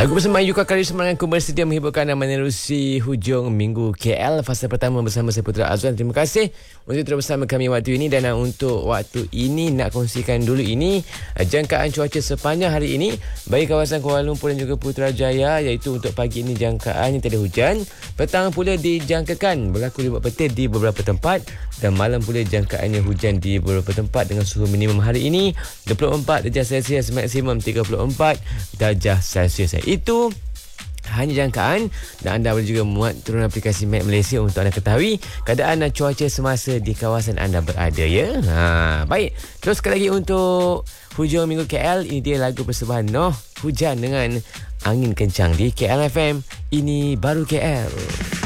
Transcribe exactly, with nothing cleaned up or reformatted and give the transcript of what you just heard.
Lagu bersama Yuka Karisma mengaku bersedia menghiburkan dan menerusi hujung minggu K L fasa pertama bersama saya Putra Azwan. Terima kasih untuk terus bersama kami waktu ini, dan untuk waktu ini nak kongsikan dulu ini jangkaan cuaca sepanjang hari ini bagi kawasan Kuala Lumpur dan juga Putrajaya, iaitu untuk pagi ini jangkaan yang tiada hujan, petang pula dijangkakan berlaku ribuan petir di beberapa tempat, dan malam pula jangkaannya hujan di beberapa tempat dengan suhu minimum hari ini dua puluh empat darjah Celsius, maksimum tiga puluh empat darjah Celsius. Itu hanya jangkaan, dan anda boleh juga muat turun aplikasi Map Malaysia untuk anda ketahui keadaan cuaca semasa di kawasan anda berada, ya. Ha, baik, terus sekali lagi untuk hujung minggu K L, ini dia lagu persembahan Noh, hujan dengan angin kencang di K L F M. Ini baru K L.